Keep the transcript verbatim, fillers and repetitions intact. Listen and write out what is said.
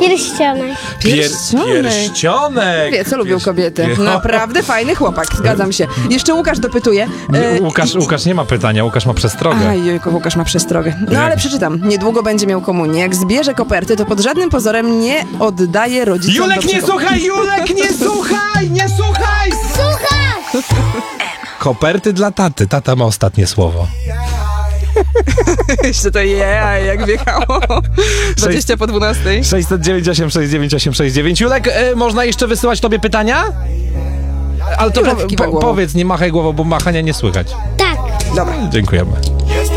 Pierścionek. Pierścionek. Pierścionek. Wie, co lubią Pierś- kobiety. Pier- Naprawdę fajny chłopak, zgadzam się. Jeszcze Łukasz dopytuje. Nie, E, Łukasz, Łukasz nie ma pytania, Łukasz ma przestrogę. Aj, jejku, Łukasz ma przestrogę. No Jak? ale przeczytam. Niedługo będzie miał komunię. Jak zbierze koperty, to pod żadnym pozorem nie oddaje rodzicom Julek, do nie przekop- słuchaj! Julek, nie słuchaj! Nie słuchaj! Słuchaj! Koperty dla taty. Tata ma ostatnie słowo. Jeszcze to je, a jak wjechało. dwadzieścia po dwunastej. sześćset dziewięć osiem sześć dziewięć osiem sześć dziewięć. Julek, e, można jeszcze wysyłać tobie pytania? Ale to Julek po, kiwa po, głową. powiedz, nie machaj głową, bo machania nie słychać. Tak. Dobra. Dziękujemy.